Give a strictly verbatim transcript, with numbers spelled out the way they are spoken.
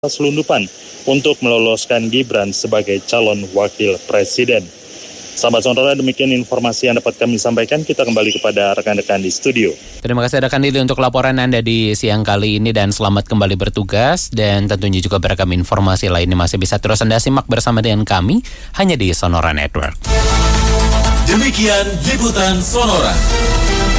selundupan untuk meloloskan Gibran sebagai calon wakil presiden. Sahabat Sonora, demikian informasi yang dapat kami sampaikan. Kita kembali kepada rekan-rekan di studio. Terima kasih rekan Dili untuk laporan Anda di siang kali ini dan selamat kembali bertugas. Dan tentunya juga beragam informasi lainnya masih bisa terus Anda simak bersama dengan kami hanya di Sonora Network. Demikian liputan Sonora.